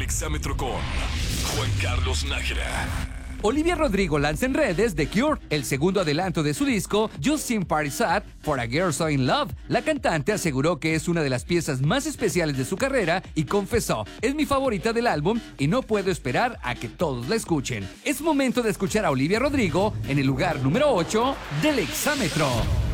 Exámetro con Juan Carlos Nájera. Olivia Rodrigo lanza en redes The Cure, el segundo adelanto de su disco Justin Party Sad for a Girl So in Love. La cantante aseguró que es una de las piezas más especiales de su carrera y confesó: es mi favorita del álbum y no puedo esperar a que todos la escuchen. Es momento de escuchar a Olivia Rodrigo en el lugar número 8 del Exámetro.